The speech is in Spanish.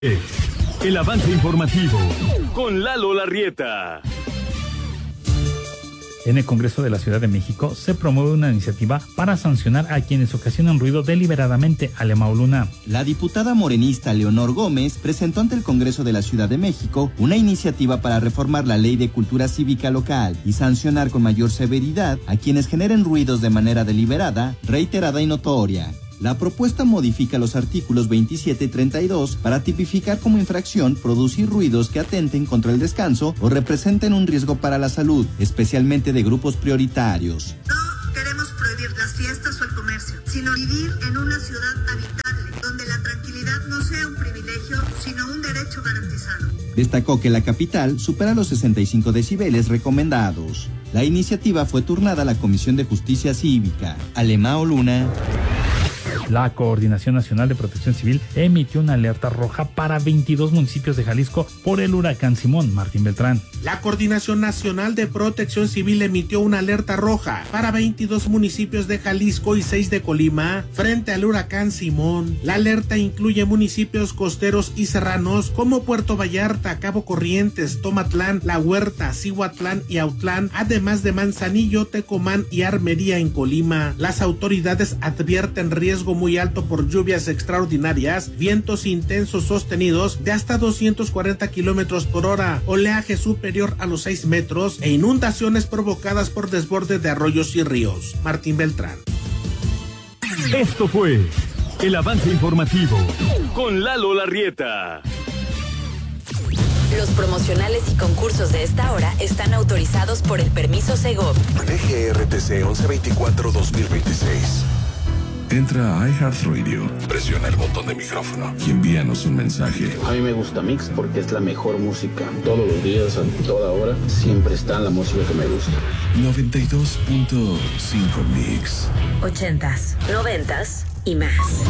El avance informativo con Lalo Larrieta. En el Congreso de la Ciudad de México se promueve una iniciativa para sancionar a quienes ocasionan ruido deliberadamente. Alemão Luna. La diputada morenista Leonor Gómez presentó ante el Congreso de la Ciudad de México una iniciativa para reformar la Ley de Cultura Cívica Local y sancionar con mayor severidad a quienes generen ruidos de manera deliberada, reiterada y notoria. La propuesta modifica los artículos 27 y 32 para tipificar como infracción producir ruidos que atenten contra el descanso o representen un riesgo para la salud, especialmente de grupos prioritarios. No queremos prohibir las fiestas o el comercio, sino vivir en una ciudad habitable, donde la tranquilidad no sea un privilegio, sino un derecho garantizado. Destacó que la capital supera los 65 decibeles recomendados. La iniciativa fue turnada a la Comisión de Justicia Cívica. Alemão Luna. La Coordinación Nacional de Protección Civil emitió una alerta roja para 22 municipios de Jalisco por el huracán Simón. Martín Beltrán. La Coordinación Nacional de Protección Civil emitió una alerta roja para 22 municipios de Jalisco y 6 de Colima frente al huracán Simón. La alerta incluye municipios costeros y serranos como Puerto Vallarta, Cabo Corrientes, Tomatlán, La Huerta, Cihuatlán y Autlán, además de Manzanillo, Tecomán y Armería en Colima. Las autoridades advierten riesgo muy alto por lluvias extraordinarias, vientos intensos sostenidos de hasta 240 kilómetros por hora, oleaje superior a los 6 metros e inundaciones provocadas por desborde de arroyos y ríos. Martín Beltrán. Esto fue el avance informativo con Lalo Larrieta. Los promocionales y concursos de esta hora están autorizados por el permiso Segov. DGRTC 1124-2026. Entra a iHeartRadio, presiona el botón de micrófono y envíanos un mensaje. A mí me gusta Mix porque es la mejor música. Todos los días, a toda hora, siempre está la música que me gusta. 92.5 Mix. 80s, 90s y más.